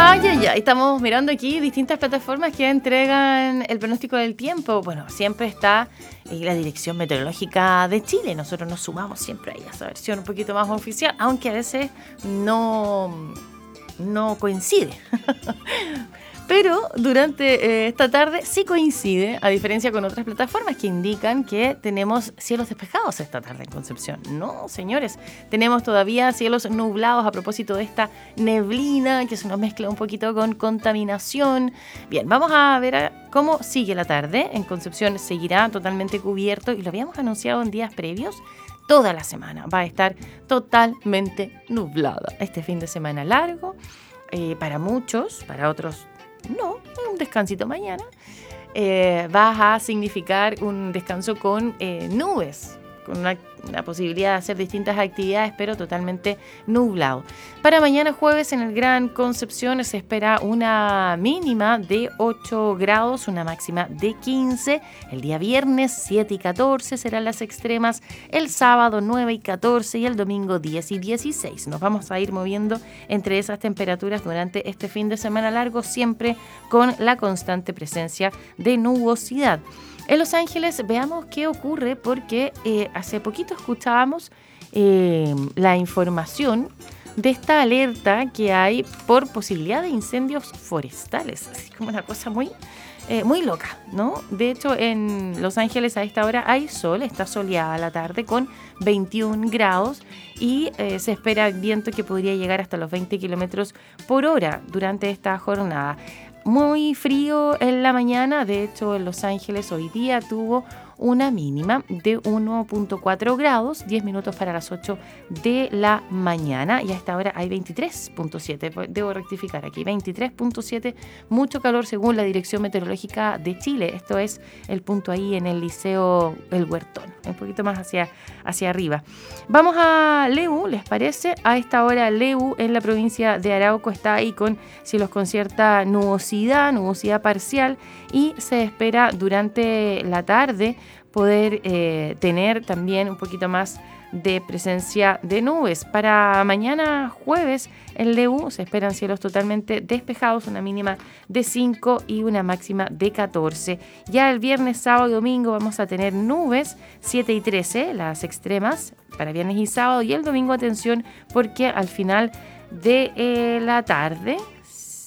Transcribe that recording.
Estamos mirando aquí distintas plataformas que entregan el pronóstico del tiempo. Bueno, siempre está la Dirección Meteorológica de Chile. Nosotros nos sumamos siempre a esa versión un poquito más oficial, aunque a veces no coincide. Pero durante esta tarde sí coincide, a diferencia con otras plataformas que indican que tenemos cielos despejados esta tarde en Concepción. No, señores, tenemos todavía cielos nublados a propósito de esta neblina que se nos mezcla un poquito con contaminación. Bien, vamos a ver cómo sigue la tarde. En Concepción seguirá totalmente cubierto y lo habíamos anunciado en días previos. Toda la semana va a estar totalmente nublada. Este fin de semana largo, para muchos, para otros no, un descansito mañana, va a significar un descanso con nubes, con una posibilidad de hacer distintas actividades, pero totalmente nublado. Para mañana jueves en el Gran Concepción se espera una mínima de 8 grados, una máxima de 15. El día viernes 7 y 14 serán las extremas, el sábado 9 y 14 y el domingo 10 y 16. Nos vamos a ir moviendo entre esas temperaturas durante este fin de semana largo, siempre con la constante presencia de nubosidad. En Los Ángeles veamos qué ocurre porque hace poquito escuchábamos la información de esta alerta que hay por posibilidad de incendios forestales. Así como una cosa muy loca, ¿no? De hecho, en Los Ángeles a esta hora hay sol, está soleada la tarde con 21 grados y se espera viento que podría llegar hasta los 20 kilómetros por hora durante esta jornada. Muy frío en la mañana, de hecho en Los Ángeles hoy día tuvo una mínima de 1.4 grados, 10 minutos para las 8 de la mañana y a esta hora hay 23.7, debo rectificar aquí, 23.7, mucho calor según la Dirección Meteorológica de Chile, esto es el punto ahí en el Liceo El Huertón, un poquito más hacia arriba. Vamos a Leu, ¿les parece? A esta hora Leu en la provincia de Arauco está ahí con cielos con cierta nubosidad parcial y se espera durante la tarde poder tener también un poquito más de presencia de nubes. Para mañana jueves en Leu se esperan cielos totalmente despejados, una mínima de 5 y una máxima de 14. Ya el viernes, sábado y domingo vamos a tener nubes, 7 y 13, las extremas para viernes y sábado, y el domingo atención porque al final de la tarde